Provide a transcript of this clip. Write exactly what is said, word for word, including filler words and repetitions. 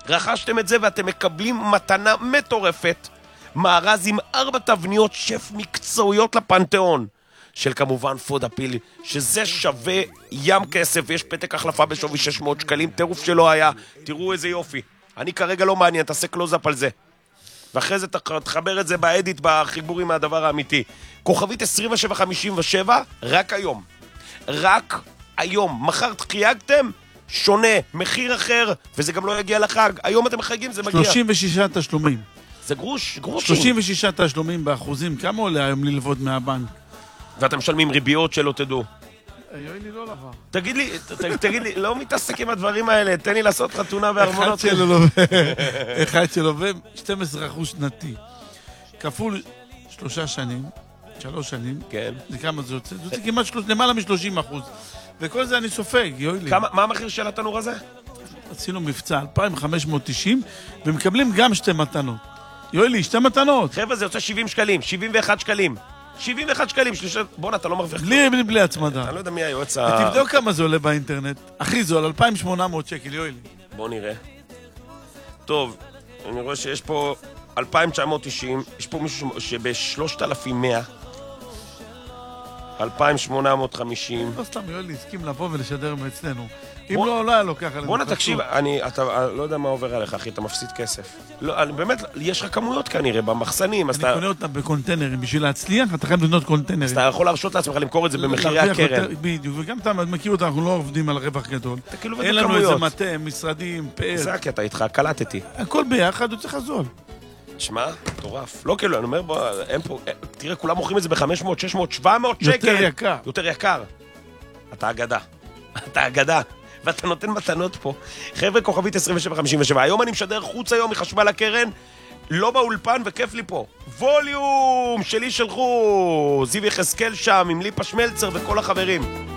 רכשתם את זה ואתם מקבלים מתנה מטורפת, מארז עם ארבע תבניות שף מקצועיות לפנתיאון, של כמובן פוד אפיל, שזה שווה ים כסף, ויש פתק החלפה בשווי שש מאות שקלים, טירוף שלא היה, תראו איזה יופי. אני כרגע לא מעניין, תעשה קלוזאפ על זה. ואחרי זה תחבר את זה באדיט, בחיבורים מהדבר האמיתי. כוכבית עשרים ושבע חמישים ושבע, רק היום. רק היום. מחר חייגתם, שונה, מחיר אחר, וזה גם לא יגיע לחג. היום אתם מחייגים, זה מגיע. שלושים ושישה תשלומים. זה גרוש, גרושים. שלושים ושישה תשלומים באחוזים, כמה עולה היום ללוות מהבנק? ואתם משלמים ריביות שלא תדעו. יואי לי לא לבא. תגיד לי, תגיד לי, לא מתעסק עם הדברים האלה, תן לי לעשות חתונה וארמונות. אחד שלו לובב, אחד שלו לובב, שנים עשר אחוז שנתי. כפול שלושה שנים, שלוש שנים. כן. זה כמה זה יוצא? זה יוצא כמעט למעלה מ-שלושים אחוז. וכל זה אני סופג, יואי לי. מה המחיר של התנור הזה? עשינו מבצע אלפיים וחמש מאות תשעים, ומקבלים גם שתי מתנות. יואי לי, שתי מתנות. חבר'ה, זה יוצא שבעים שקלים, שבעים ואחד שקלים. שבעים ואחד שקלים, שלושה... בוא'נה, אתה לא מרוויח. בלי, בלי, בלי הצמדה. אני לא יודע מי היועץ ה... ותבדוק כמה זה עולה באינטרנט. הכי זול, אלפיים ושמונה מאות שקל, יואי לי. בוא נראה. טוב, אני רואה שיש פה אלפיים תשע מאות תשעים, יש פה מישהו שב-שלושת אלפים ומאה, אלפיים שמונה מאות חמישים. לא סתם, יואי לי, הסכים לבוא ולשדר מאצלנו. אם לא, לא היה לו ככה. בוא נתקשיב, אני, אתה לא יודע מה עובר עליך, אחי, אתה מפסיד כסף. לא, אני, באמת, יש לך כמויות כנראה במחסנים, אז אתה... אני קונה אותם בקונטיינרים, בשביל להצליח, אתה חייב לבנות קונטיינרים. אז אתה יכול להרשות לעצמך למכור את זה במחירי הקרן. בדיוק, וגם אתה מכיר אותה, אנחנו לא עובדים על רווח גדול. אתה כאילו עובד אין לנו בכמויות. איזה מטה, משרדים, פאר. זה הקטע איתך, קלטתי. הכל ביחד, הוא צריך לזול. שמע, מטורף. לא כאילו, אני אומר, בוא, הם פה, תראה, כולם מוכרים את זה ב-חמש מאות, שש מאות, שבע מאות שקל. יותר יקר. יותר יקר. אתה אגדה. אתה אגדה. ואתה נותן מתנות פה. חבר'ה, כוכבית עשרים ושבע חמישים ושבע. היום אני משדר חוץ היום מחשמל הקרן, לא באולפן וכיף לי פה. ווליום שלי שלחו. זיו יחזקאל שם עם ליפה שמלצר וכל החברים.